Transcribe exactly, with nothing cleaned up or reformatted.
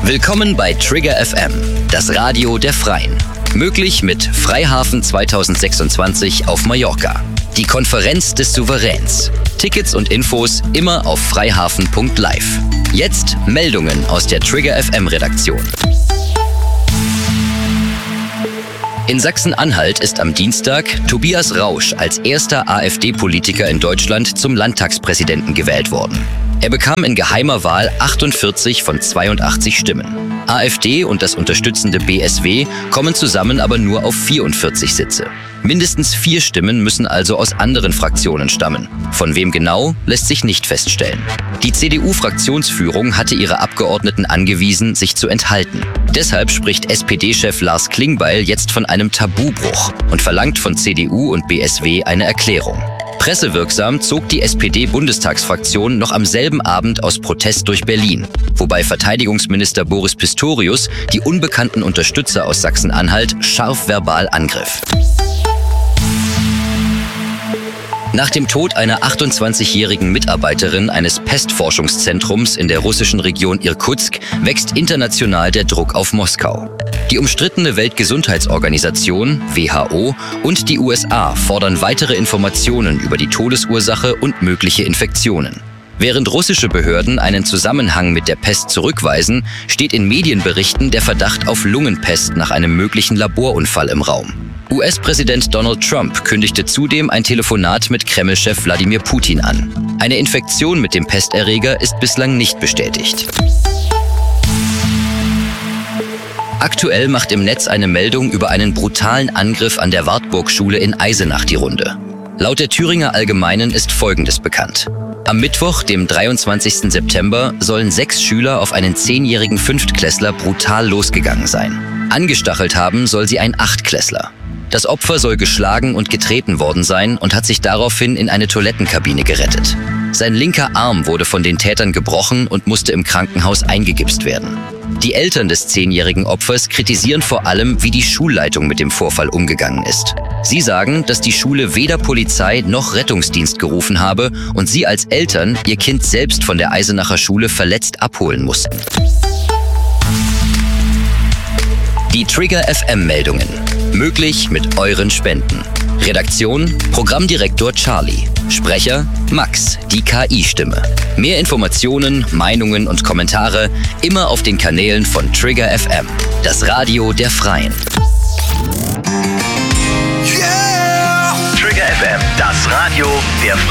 Willkommen bei Trigger F M, das Radio der Freien. Möglich mit Freihafen zwanzig sechsundzwanzig auf Mallorca. Die Konferenz des Souveräns. Tickets und Infos immer auf freihafen punkt live. Jetzt Meldungen aus der Trigger F M Redaktion. In Sachsen-Anhalt ist am Dienstag Tobias Rausch als erster AfD-Politiker in Deutschland zum Landtagspräsidenten gewählt worden. Er bekam in geheimer Wahl achtundvierzig von zweiundachtzig Stimmen. AfD und das unterstützende B S W kommen zusammen aber nur auf vierundvierzig Sitze. Mindestens vier Stimmen müssen also aus anderen Fraktionen stammen. Von wem genau, lässt sich nicht feststellen. Die C D U-Fraktionsführung hatte ihre Abgeordneten angewiesen, sich zu enthalten. Deshalb spricht S P D-Chef Lars Klingbeil jetzt von einem Tabubruch und verlangt von C D U und B S W eine Erklärung. Pressewirksam zog die S P D-Bundestagsfraktion noch am selben Abend aus Protest durch Berlin, wobei Verteidigungsminister Boris Pistorius die unbekannten Unterstützer aus Sachsen-Anhalt scharf verbal angriff. Nach dem Tod einer achtundzwanzigjährigen Mitarbeiterin eines Pestforschungszentrums in der russischen Region Irkutsk wächst international der Druck auf Moskau. Die umstrittene Weltgesundheitsorganisation W H O und die U S A fordern weitere Informationen über die Todesursache und mögliche Infektionen. Während russische Behörden einen Zusammenhang mit der Pest zurückweisen, steht in Medienberichten der Verdacht auf Lungenpest nach einem möglichen Laborunfall im Raum. U S-Präsident Donald Trump kündigte zudem ein Telefonat mit Kreml-Chef Wladimir Putin an. Eine Infektion mit dem Pesterreger ist bislang nicht bestätigt. Aktuell macht im Netz eine Meldung über einen brutalen Angriff an der Wartburg-Schule in Eisenach die Runde. Laut der Thüringer Allgemeinen ist Folgendes bekannt. Am Mittwoch, dem dreiundzwanzigsten September, sollen sechs Schüler auf einen zehnjährigen Fünftklässler brutal losgegangen sein. Angestachelt haben soll sie ein Achtklässler. Das Opfer soll geschlagen und getreten worden sein und hat sich daraufhin in eine Toilettenkabine gerettet. Sein linker Arm wurde von den Tätern gebrochen und musste im Krankenhaus eingegipst werden. Die Eltern des zehnjährigen Opfers kritisieren vor allem, wie die Schulleitung mit dem Vorfall umgegangen ist. Sie sagen, dass die Schule weder Polizei noch Rettungsdienst gerufen habe und sie als Eltern ihr Kind selbst von der Eisenacher Schule verletzt abholen mussten. Die Trigger F M-Meldungen. Möglich mit euren Spenden. Redaktion: Programmdirektor Charlie. Sprecher: Max, die K I-Stimme. Mehr Informationen, Meinungen und Kommentare immer auf den Kanälen von Trigger F M, das Radio der Freien. Yeah! Trigger F M, das Radio der Freien.